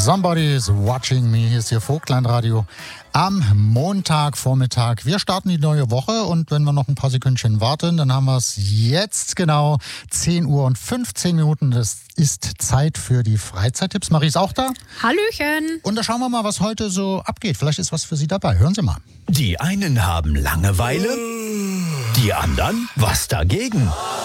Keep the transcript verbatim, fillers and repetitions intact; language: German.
Somebody's watching me. Hier ist Ihr Vogtland-Radio am Montagvormittag. Wir starten die neue Woche und wenn wir noch ein paar Sekündchen warten, dann haben wir es jetzt genau zehn Uhr und fünfzehn Minuten. Das ist Zeit für die Freizeittipps. Marie ist auch da. Hallöchen. Und da schauen wir mal, was heute so abgeht. Vielleicht ist was für Sie dabei. Hören Sie mal. Die einen haben Langeweile, die anderen was dagegen.